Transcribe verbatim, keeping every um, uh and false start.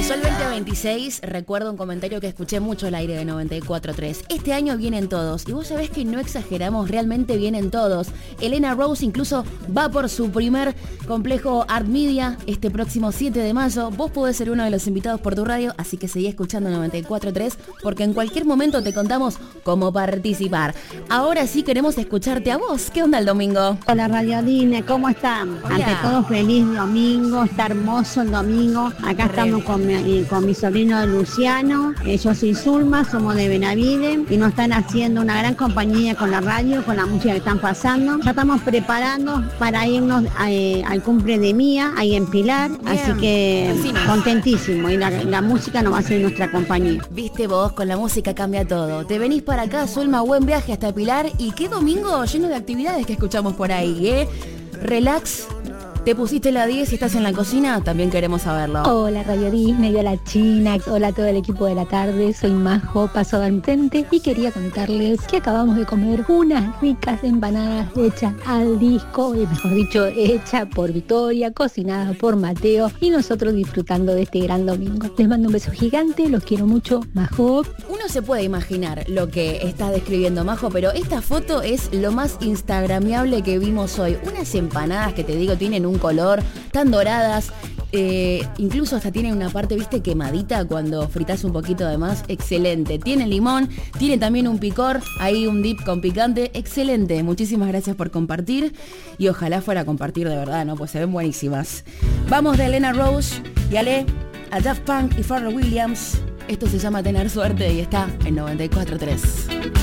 Empezó el veinte veintiséis, recuerdo un comentario que escuché mucho al aire de noventa y cuatro tres. Este año vienen todos, y vos sabés que no exageramos, realmente vienen todos. Elena Rose incluso va por su primer complejo Art Media este próximo siete de mayo. Vos podés ser uno de los invitados por tu radio, así que seguí escuchando noventa y cuatro tres, porque en cualquier momento te contamos cómo participar. Ahora sí queremos escucharte a vos. ¿Qué onda el domingo? Hola Radio Dine, ¿cómo están? Hola. Ante todo, feliz domingo, está hermoso el domingo. Acá estamos con mi, con mi sobrino Luciano, eh, yo soy Zulma, somos de Benavide y nos están haciendo una gran compañía con la radio, con la música que están pasando. Ya estamos preparando para irnos eh, al cumple de Mía, ahí en Pilar, Bien. Así que Vecinos. Contentísimo, y la, la música nos va a ser nuestra compañía. Viste vos, con la música cambia todo. Te venís para acá, Zulma, buen viaje hasta Pilar. Y qué domingo lleno de actividades que escuchamos por ahí, ¿eh? Relax. ¿Te pusiste la diez y estás en la cocina? También queremos saberlo. Hola Radio Disney, hola China, hola a todo el equipo de la tarde, soy Majo, paso al frente y quería contarles que acabamos de comer unas ricas empanadas hechas al disco, y mejor dicho, hechas por Victoria, cocinadas por Mateo y nosotros disfrutando de este gran domingo. Les mando un beso gigante, los quiero mucho, Majo. Uno se puede imaginar lo que está describiendo Majo, pero esta foto es lo más instagramiable que vimos hoy. Unas empanadas que te digo tienen un color tan doradas, eh, incluso hasta tienen una parte, viste, quemadita cuando fritas un poquito de más. Excelente. Tiene limón, tiene también un picor, ahí un dip con picante. Excelente. Muchísimas gracias por compartir y ojalá fuera a compartir de verdad, ¿no? Pues se ven buenísimas. Vamos de Elena Rose y Ale a Daft Punk y Pharrell Williams. Esto se llama Tener Suerte y está en noventa y cuatro tres.